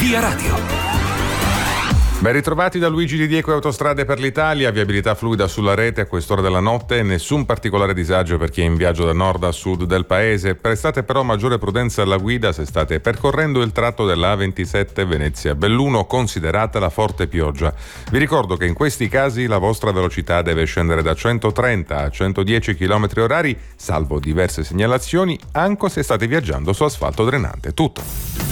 Via Radio. Ben ritrovati da Luigi Di Diego e Autostrade per l'Italia, viabilità fluida sulla rete a quest'ora della notte, nessun particolare disagio per chi è in viaggio da nord a sud del paese. Prestate però maggiore prudenza alla guida se state percorrendo il tratto della A27 Venezia-Belluno, considerata la forte pioggia. Vi ricordo che in questi casi la vostra velocità deve scendere da 130 a 110 km/h, salvo diverse segnalazioni, anche se state viaggiando su asfalto drenante. Tutto.